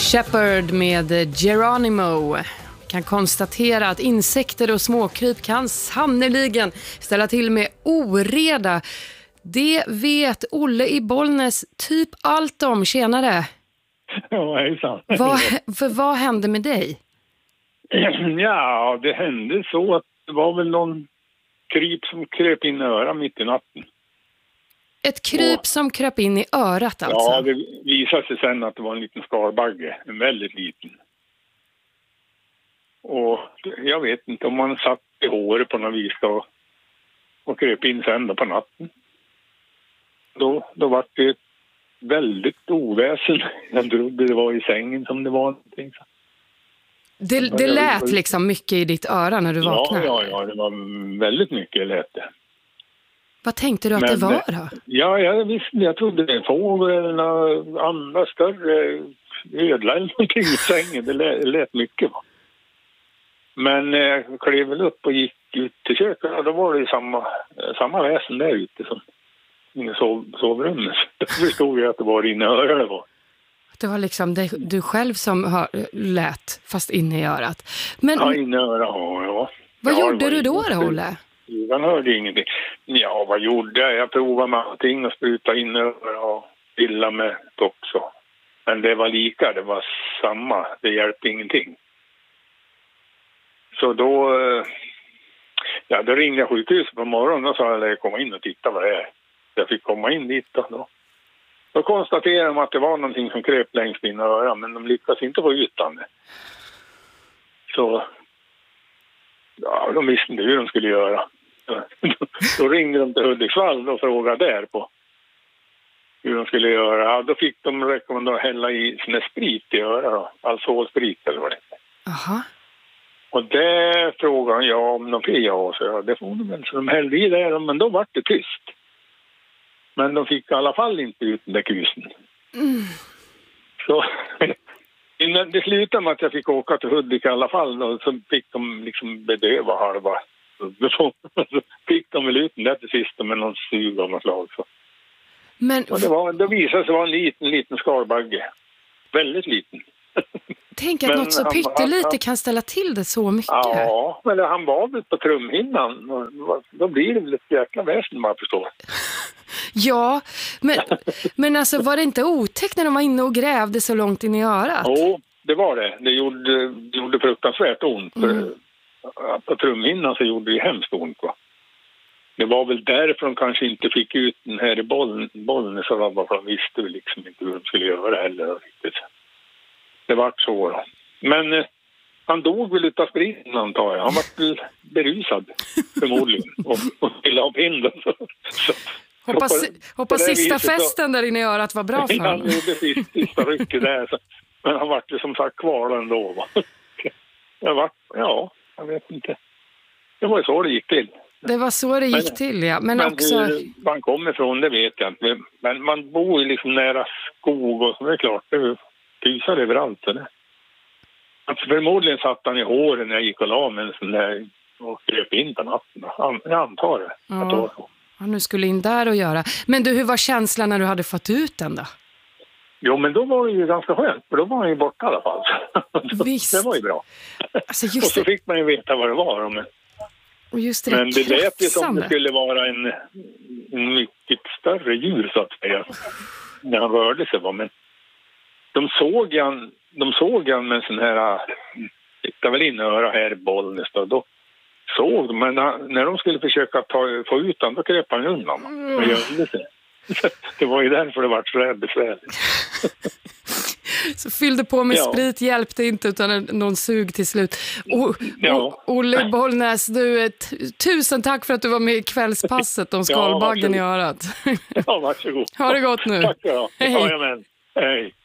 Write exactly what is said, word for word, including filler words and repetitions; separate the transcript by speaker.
Speaker 1: Shepherd med Geronimo. Kan konstatera att insekter och småkryp kan sannoliken ställa till med oreda. Det vet Olle i Bollnäs typ allt om. Tjenare.
Speaker 2: Ja, hejsan.
Speaker 1: Vad, för vad hände med dig?
Speaker 2: Ja, det hände så att det var väl någon kryp som kröp in i örat mitt i natten.
Speaker 1: Ett kryp och, som kröp in i örat alltså?
Speaker 2: Ja, det visade sig sen att det var en liten skalbagge, en väldigt liten. Och jag vet inte om man satt i håret på något vis och, och kröp in sen då på natten. Då, då var det ett väldigt oväsen. Jag trodde det var i sängen som det var någonting.
Speaker 1: Det, det lät liksom mycket i ditt öra när du vaknade?
Speaker 2: Ja, ja, ja, det var väldigt mycket lät det.
Speaker 1: Vad tänkte du att
Speaker 2: Men,
Speaker 1: det var då?
Speaker 2: Ja, jag visste, jag trodde det var en fågel eller några andra större ödla eller någonting i sängen. Det lät, det lät mycket, va. Men jag klev väl upp och gick ut till köket och då var det samma, samma väsen där ute som i sov, sovrummet. Då förstod jag att det var inne i örat det var.
Speaker 1: Det var liksom det, du själv som hör, lät fast inne i örat. Men,
Speaker 2: ja, inne i örat, ja. ja.
Speaker 1: Vad
Speaker 2: ja,
Speaker 1: gjorde du då, då, Olle?
Speaker 2: Jag hörde ingenting. Ja, vad gjorde jag? Jag provade med allting och spruta in över och pilla med också. Men det var lika, det var samma. Det hjälpte ingenting. Så då, ja, då ringde jag sjukhuset på morgonen och sa att jag komma in och titta vad det är. Jag fick komma in dit då. Då, då konstaterade de att det var någonting som kröp längst in i örat, men de lyckades inte få ut det. Så ja, de visste inte hur de skulle göra. Då ringde de till Hudiksvall och frågade där på hur de skulle göra. Ja, då fick de rekommendera att hälla i sån sprit i örat, alkoholsprit eller vad det är.
Speaker 1: Aha.
Speaker 2: Och det frågade jag om de fick ja, så ja, det får de väl. Så de hällde i det, men då var det tyst. Men de fick i alla fall inte ut den där kusen. Mm. Så innan det slutade med att jag fick åka till Hudik i alla fall, då, så fick de liksom bedöva halva. Så fick de väl ut den där till sist med någon sug av något slag. Så. Men och det, var, det visade sig vara en liten, liten skalbagge. Väldigt liten.
Speaker 1: Tänk att men något så pyttelite han, kan ställa till det så mycket.
Speaker 2: Ja, men han var väl på trumhinnan. Då blir det väl ett jäkla väsen, man förstår.
Speaker 1: Ja, men, men alltså var det inte otäckt när de var inne och grävde så långt in i örat?
Speaker 2: Jo, det var det. Det gjorde, det gjorde fruktansvärt ont. Mm. På trumhinnan så gjorde det hemskt ont, va? Det var väl därför de kanske inte fick ut den här i bollen, bollen så var de visste liksom inte hur de skulle göra heller riktigt. Det var så då. Men eh, han dog väl utav spriten, antar jag. Han var berusad förmodligen och, och ville ha pinden. Så, så,
Speaker 1: hoppas
Speaker 2: så på,
Speaker 1: hoppas
Speaker 2: på
Speaker 1: sista
Speaker 2: viset,
Speaker 1: festen där inne i örat var bra för honom.
Speaker 2: Han gjorde sista, sista rycket där. Så, men han var ju som sagt kvar ändå, va? Jag var, ja, jag vet inte. Det var ju så det gick till.
Speaker 1: Det var så det gick
Speaker 2: men,
Speaker 1: till, ja. Men,
Speaker 2: men
Speaker 1: också...
Speaker 2: hur man kommer ifrån, det vet jag inte. Men man bor ju liksom nära skog och så, det är klart, det pysar överallt. Det. Alltså, förmodligen satt han i håren när jag gick och la med en sån där och kröp in på natten. Jag antar det.
Speaker 1: Ja.
Speaker 2: Att det var så.
Speaker 1: Ja, nu skulle in där och göra. Men du, hur var känslan när du hade fått ut den då?
Speaker 2: Jo, men då var det ju ganska skönt. För då var han ju borta i alla fall.
Speaker 1: Visst.
Speaker 2: Det var ju bra.
Speaker 1: Alltså, just
Speaker 2: och så fick man ju veta vad det var. Men,
Speaker 1: och just det
Speaker 2: men det lät ju som det
Speaker 1: krafsande.
Speaker 2: skulle vara en, en mycket större djur, så att säga. När han rörde sig. Va? Men de såg han, de såg han med en sån här... Det väl in öra här i Bollnäs. Då, då såg de, men när, när de skulle försöka ta, få ut han, då kröp han undan. Mm. Och gömde sig. Det var ju därför det var så här besvärligt.
Speaker 1: Så fyllde på med
Speaker 2: ja.
Speaker 1: sprit, hjälpte inte utan någon sug till slut. O-
Speaker 2: ja.
Speaker 1: o- Olle Bollnäs, du, t- tusen tack för att du var med i kvällspasset om skalbaggen ja, i örat.
Speaker 2: Ja, varsågod.
Speaker 1: Ha det gott nu.
Speaker 2: Tack då.
Speaker 1: Hej.
Speaker 2: Ja, men. Hej.